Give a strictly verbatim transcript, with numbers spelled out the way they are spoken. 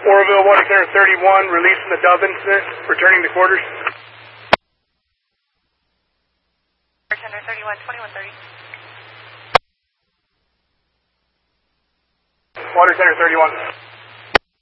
Oroville, Water Center thirty-one, releasing the Dove incident, returning to quarters. Water Center thirty-one, twenty-one thirty. Water Center thirty-one.